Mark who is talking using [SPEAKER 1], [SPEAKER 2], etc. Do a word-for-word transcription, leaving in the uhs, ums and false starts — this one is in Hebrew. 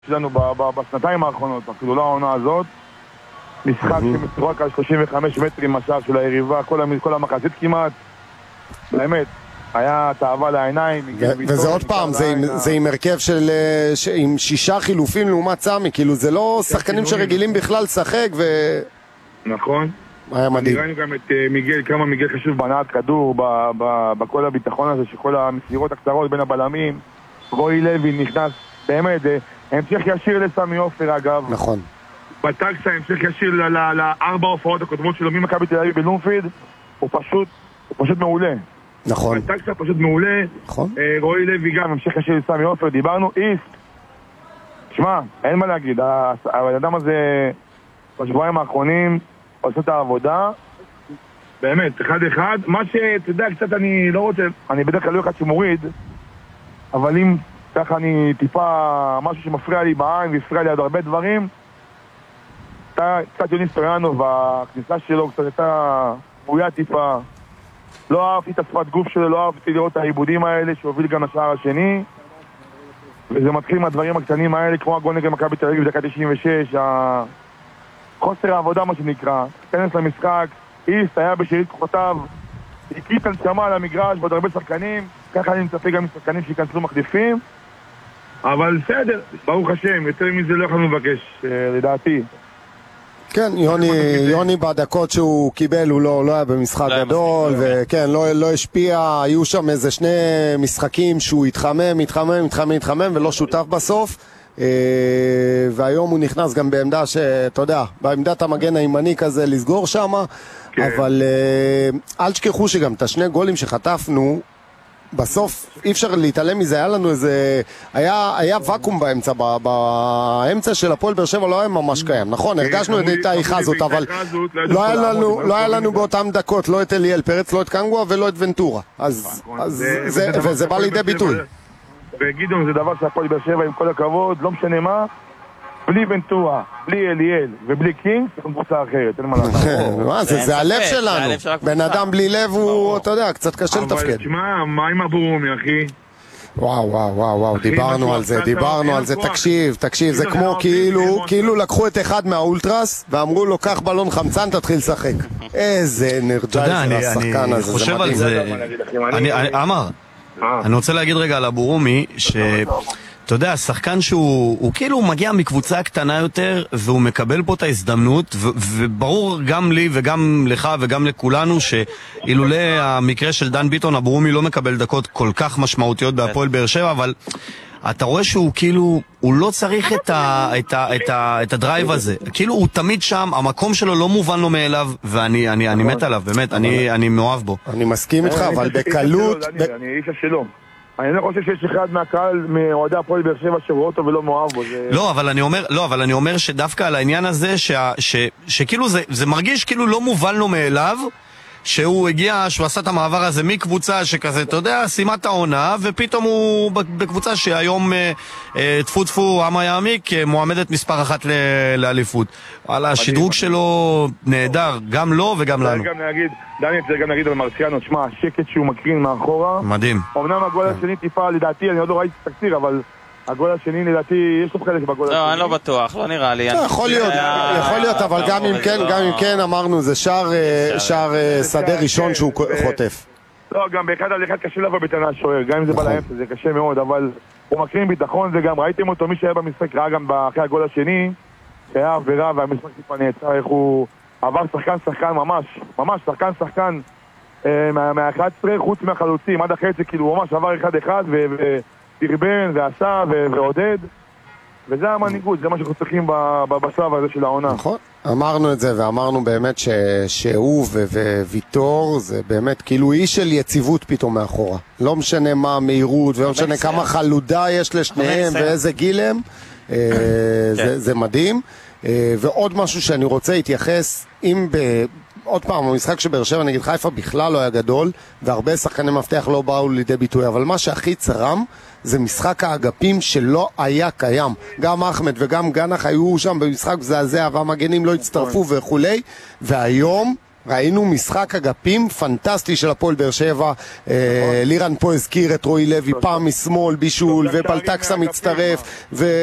[SPEAKER 1] שלנו בשנתיים האחרונות, אפילו לא העונה הזאת, משחק שמסורק על שלושים וחמישה מטרים משאר של היריבה, כל המחצית כמעט, באמת, היה תאווה לעיניים.
[SPEAKER 2] וזה עוד פעם, זה עם הרכב של עם שישה חילופים לעומת סמי, כאילו זה לא שחקנים שרגילים בכלל לשחק ו...
[SPEAKER 1] נכון.
[SPEAKER 2] היה מדהים.
[SPEAKER 1] ראינו גם את מיגל, כמה מיגל חשוב בהנעת כדור, בכל הביטחון הזה, שכל המסירות הקצרות בין הבלמים, רועי לוי נכנס, באמת, המשך ישיר לסמי עופר אגב.
[SPEAKER 2] נכון.
[SPEAKER 1] בטקסה המשך ישיר לארבע הופעות הקודמות שלו ממכבי תל אביב בלומפיד, הוא פשוט, הוא פשוט מעולה.
[SPEAKER 2] נכון.
[SPEAKER 1] בטקסה פשוט מעולה.
[SPEAKER 2] נכון.
[SPEAKER 1] רועי לוי גם המשך ישיר לסמי עופר, דיברנו, איסט. שמע, אין מה להגיד, האדם הזה בשבועיים האחרונים עושה את העבודה, באמת, אחד אחד. מה שאתה יודע, קצת אני לא רוצה, אני בדרך כלל לא אחד שמוריד, אבל אם ככה אני טיפה, משהו שמפריע לי בעין והפריע לי עד הרבה דברים, קצת יוני סטויאנוב והכניסה שלו קצת הייתה בויה טיפה, לא אהבתי את השפת גוף שלו, לא אהבתי לראות את העיבודים האלה שהוביל גם לשער השני, וזה מתחיל מהדברים הקטנים האלה, כמו הגול נגד מכבי תל אביב בדקה תשעים ושש, חוסר העבודה מה שנקרא, כנס למשחק, איסט היה בשארית כוחותיו, הקיף הנשמה על המגרש בעוד הרבה שחקנים, ככה אני מצפה גם משחקנים שיכנסו מחליפים, אבל בסדר, ברוך השם, יותר מזה לא יכולנו לבקש, לדעתי.
[SPEAKER 2] כן, יוני, יוני בדקות שהוא קיבל הוא לא, לא היה במשחק גדול, וכן, לא, לא השפיע, היו שם איזה שני משחקים שהוא התחמם, התחמם, התחמם, התחמם, ולא שותף בסוף. והיום הוא נכנס גם בעמדה שאתה יודע, בעמדת המגן הימני כזה לסגור שם, אבל אל תשכחו שגם את השני גולים שחטפנו בסוף אי אפשר להתעלם מזה, היה לנו איזה, היה, היה וקום באמצע, באמצע של הפועל באר שבע לא היה ממש קיים, נכון, הרגשנו את האיכה הזאת, אבל לא היה לנו, לא היה לנו באותם דקות, לא את אליאל פרץ, לא את קנגווה ולא את ונטורה, אז זה, וזה בא לידי ביטוי.
[SPEAKER 1] וגידון זה דבר שהפועל באר שבע עם כל הכבוד, לא משנה מה, בלי ונטורה, בלי אליאל ובלי קינג, זה קבוצה אחרת, אין מה לעשות.
[SPEAKER 2] זה הלב שלנו, בן אדם בלי לב הוא, אתה יודע, קצת קשה לתפקד.
[SPEAKER 1] אבל תשמע, מה עם הבורומי, אחי?
[SPEAKER 2] וואו, וואו, וואו, וואו, דיברנו על זה, דיברנו על זה, תקשיב, תקשיב, זה כמו כאילו, כאילו לקחו את אחד מהאולטרס ואמרו לו, קח בלון חמצן, תתחיל לשחק. איזה אנרג'ייזר השחקן הזה, זה מדהים.
[SPEAKER 3] אמר, אני רוצה להגיד רגע על הבורומי, שאתה יודע, השחקן שהוא כאילו מגיע מקבוצה קטנה יותר, והוא מקבל פה את ההזדמנות, וברור גם לי וגם לך וגם לכולנו, שאילולא המקרה של דן ביטון, הבורומי לא מקבל דקות כל כך משמעותיות בהפועל באר שבע, אבל אתה רואה שהוא כאילו, הוא לא צריך את, ה, את, ה, את, ה, את הדרייב הזה, כאילו הוא תמיד שם, המקום שלו לא מובן לו מאליו, ואני אני, אני מת עליו, באמת, אני, אני מאוהב בו.
[SPEAKER 2] אני מסכים איתך, אבל בקלות...
[SPEAKER 1] אני איש השלו. אני לא חושב שיש אחד מהקהל מאוהדי הפועל באר שבע שרואה אותו ולא מאוהב בו.
[SPEAKER 3] לא, אבל אני אומר, לא, אבל אני אומר שדווקא על העניין הזה, שכאילו זה, זה מרגיש כאילו לא מובן לו מאליו, שהוא הגיע, שהוא עשה את המעבר הזה מקבוצה שכזה, אתה יודע, שימת העונה, ופתאום הוא בקבוצה שהיום תפו תפו עמה יעמיק מועמדת מספר אחת לאליפות. על השדרוג שלו נהדר, גם לו וגם לנו.
[SPEAKER 1] גם להגיד, דני, צריך גם להגיד על מרציאנו, שמה, השקט שהוא מקרין מאחורה.
[SPEAKER 3] מדהים.
[SPEAKER 1] אמנם הגול השני טיפה, לדעתי, אני עוד לא ראיתי את התקציר, אבל הגול השני, לדעתי, יש לו חלק בגול השני.
[SPEAKER 4] לא, אני לא בטוח, לא נראה לי.
[SPEAKER 2] יכול להיות, יכול להיות, אבל גם אם כן, גם אם כן, אמרנו, זה שער שדה ראשון שהוא חוטף.
[SPEAKER 1] לא, גם באחד על אחד קשה לבוא בטענה השוער, גם אם זה בא לאמצע, זה קשה מאוד, אבל הוא מקרין ביטחון, וגם ראיתם אותו, מי שהיה במשחק ראה גם אחרי הגול השני, שהיה עבירה והמשחק טיפה נעצר, איך הוא עבר שחקן שחקן ממש, ממש שחקן שחקן מה-אחת עשרה, חוץ מהחלוצים, עד החצי, כאילו הוא ממש עבר אחד אחד ותרבן ועשה ועודד, וזה המנהיגות, זה מה שאנחנו צריכים בשלב הזה של העונה.
[SPEAKER 2] נכון, אמרנו את זה ואמרנו באמת שהוא וויטור זה באמת כאילו איש של יציבות פתאום מאחורה, לא משנה מה המהירות ולא משנה כמה חלודה יש לשניהם ואיזה גיל הם, זה מדהים. ועוד משהו שאני רוצה להתייחס, אם עוד פעם, המשחק שבאר שבע נגד חיפה בכלל לא היה גדול, והרבה שחקני מפתח לא באו לידי ביטוי, אבל מה שהכי צרם זה משחק האגפים שלא היה קיים. גם אחמד וגם גנח היו שם במשחק מזעזע, והמגנים לא הצטרפו וכולי, והיום ראינו משחק אגפים פנטסטי של הפועל באר שבע. לירן פה הזכיר את רועי לוי פעם משמאל בישול, ובלטקסה מצטרף,